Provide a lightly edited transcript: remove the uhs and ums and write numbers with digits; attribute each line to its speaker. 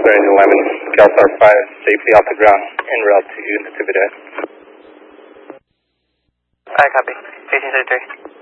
Speaker 1: Bearing 11, Calstar 5, safely off the ground, en route to Natividad.
Speaker 2: Alright, copy. 1833.